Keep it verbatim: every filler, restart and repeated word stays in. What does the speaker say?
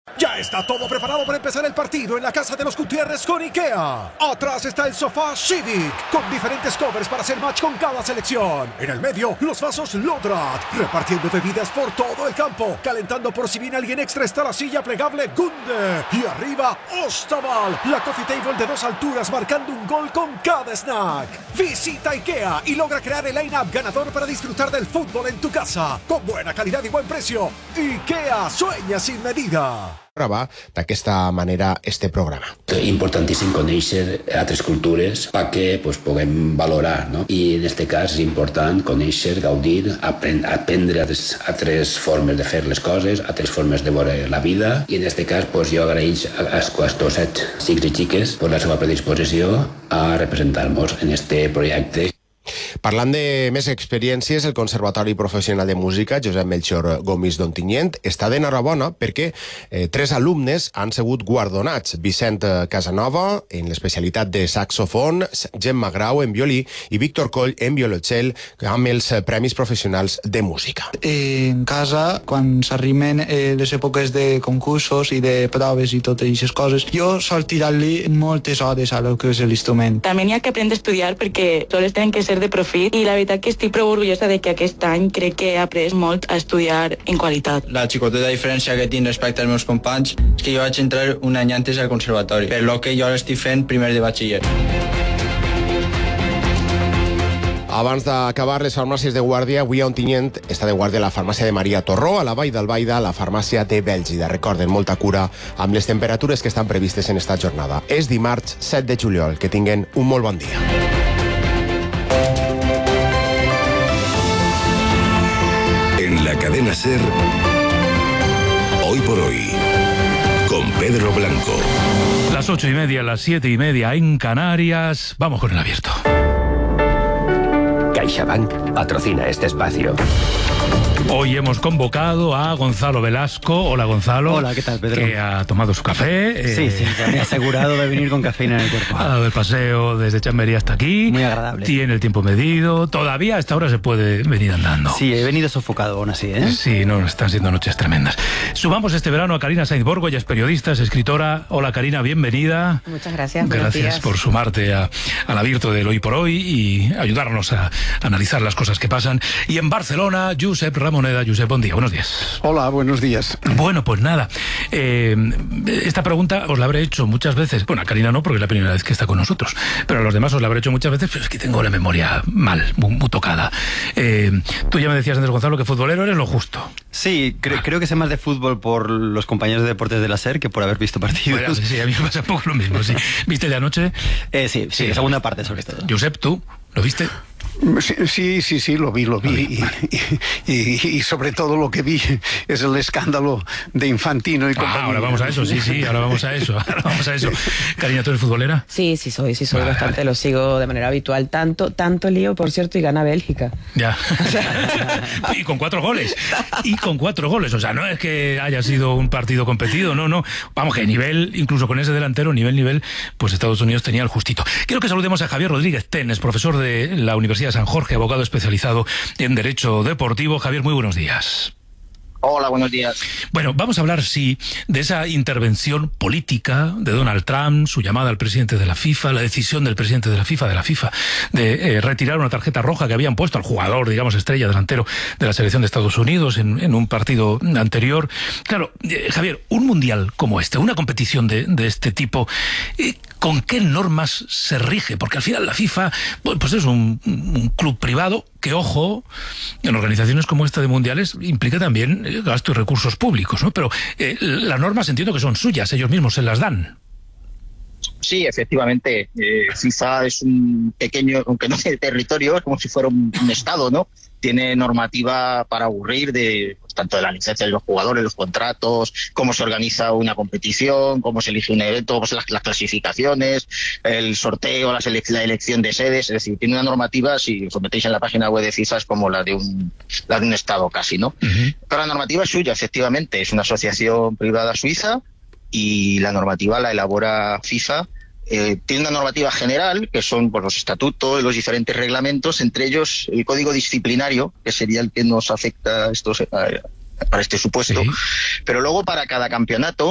Ya está todo preparado para empezar el partido en la casa de los Gutiérrez con IKEA. Atrás está el sofá Civic, con diferentes covers para hacer match con cada selección. En el medio, los vasos Lodrat, repartiendo bebidas por todo el campo. Calentando por si viene alguien extra está la silla plegable Gunde. Y arriba, Ostaval, la coffee table de dos alturas marcando un gol con cada snack. Visita IKEA y logra crear el line-up ganador para disfrutar del fútbol en tu casa. Con buena calidad y buen precio. IKEA sueña sin medida. Gravar d'aquesta manera este programa. Importantíssim conèixer altres cultures perquè pues, puguem valorar, no? I en aquest cas és important conèixer, gaudir, aprend aprendre altres, altres formes de fer les coses, altres formes de veure la vida, i en aquest cas pues, jo agraïx a, a tots set xics i xiques per la seva predisposició a representar-nos en este projecte. Parlant de més experiències, el Conservatori Professional de Música Josep Melchor Gomis d'Ontinyent està d'enhorabona perquè eh, tres alumnes han sigut guardonats. Vicent Casanova en l'especialitat de saxofon, Gemma Grau en violí i Víctor Coll en violoncel amb els Premis Professionals de Música. Eh, en casa, quan s'arrimen eh, les èpoques de concursos i de proves i totes aquestes coses, jo sol tirar-li moltes hores a lo que és l'instrument. També n'hi ha que aprendre a estudiar perquè sols tenen que ser de profit i la veritat que estic prou orgullosa de que aquest any crec que he après molt a estudiar en qualitat. La xicoteta diferència que tinc respecte als meus companys és que jo vaig entrar un any antes al conservatori, per lo que jo ara estic fent primer de batxiller. Abans d'acabar les farmàcies de guàrdia, avui a Ontinyent està de guàrdia la farmàcia de Maria Torró, a la Vall d'Albaida, la farmàcia de Bèlgida. Recorden, molta cura amb les temperatures que estan previstes en esta jornada. És dimarts set de juliol. Que tinguen un molt bon dia. En la cadena SER, Hoy por Hoy, con Pedro Blanco. Las ocho y media, las siete y media en Canarias. Vamos con el abierto. CaixaBank patrocina este espacio. Hoy hemos convocado a Gonzalo Velasco. Hola, Gonzalo. Hola, ¿qué tal, Pedro? Que ha tomado su café. Sí, eh... sí, me he asegurado de venir con cafeína en el cuerpo. Ha dado el paseo desde Chamberí hasta aquí. Muy agradable. Tiene el tiempo medido. Todavía a esta hora se puede venir andando. Sí, he venido sofocado aún así, ¿eh? Sí, no, están siendo noches tremendas. Subamos este verano a Karina Sainz Borgo, ella es periodista, es escritora. Hola, Karina, bienvenida. Muchas gracias. Gracias por sumarte a, al abierto del Hoy por Hoy y ayudarnos a analizar las cosas que pasan. Y en Barcelona, Josep Ramoneda. Josep, buen día, buenos días. Hola, buenos días. Bueno, pues nada, eh, esta pregunta os la habré hecho muchas veces. Bueno, a Karina no, porque es la primera vez que está con nosotros, pero a los demás os la habré hecho muchas veces, pero es que tengo la memoria mal, muy, muy tocada. Eh, tú ya me decías antes, Gonzalo, que futbolero eres lo justo. Sí, cre creo que sé más de fútbol por los compañeros de deportes de la SER que por haber visto partidos. Bueno, sí, a mí me pasa un poco lo mismo, sí. ¿Viste el de anoche? Eh, sí, sí, la segunda parte sobre todo. Josep, ¿tú lo viste? Sí, sí, sí, lo vi, lo vi. Vale, vale. Y, y, y sobre todo lo que vi es el escándalo de Infantino y compañía. Ah, ahora vamos a eso, sí, sí, ahora vamos a eso, ahora vamos a eso. Karina, ¿tú eres futbolera? Sí, sí soy, sí soy vale, bastante, vale. Lo sigo de manera habitual. Tanto, tanto lío, por cierto, y gana Bélgica. Ya. Y con cuatro goles. Y con cuatro goles. O sea, no es que haya sido un partido competido, no, no. Vamos, que nivel, incluso con ese delantero, nivel, nivel, pues Estados Unidos tenía el justito. Quiero que saludemos a Javier Rodríguez Tenes, profesor de la Universidad de San Jorge, abogado especializado en Derecho Deportivo. Javier, muy buenos días. Hola, buenos días. Bueno, vamos a hablar, sí, de esa intervención política de Donald Trump, su llamada al presidente de la FIFA, la decisión del presidente de la FIFA, de la FIFA, de eh, retirar una tarjeta roja que habían puesto al jugador, digamos, estrella delantero de la selección de Estados Unidos en, en un partido anterior. Claro, eh, Javier, un mundial como este, una competición de, de este tipo, eh, ¿con qué normas se rige? Porque al final la FIFA, pues es un, un club privado que, ojo, en organizaciones como esta de mundiales implica también gasto y recursos públicos, ¿no? Pero eh, las normas entiendo que son suyas, ellos mismos se las dan. Sí, efectivamente. Eh, FIFA es un pequeño, aunque no sea territorio, es como si fuera un, un estado, ¿no? Tiene normativa para aburrir de pues, tanto de la licencia de los jugadores, los contratos, cómo se organiza una competición, cómo se elige un evento, pues, las, las clasificaciones, el sorteo, la, la elección de sedes. Es decir, tiene una normativa, si os metéis en la página web de FIFA, es como la de un, la de un estado casi, ¿no? Uh-huh. Pero la normativa es suya, efectivamente. Es una asociación privada suiza y la normativa la elabora FIFA. Eh, tiene una normativa general, que son pues, los estatutos y los diferentes reglamentos, entre ellos el código disciplinario, que sería el que nos afecta a estos, a, para este supuesto. Sí. Pero luego para cada campeonato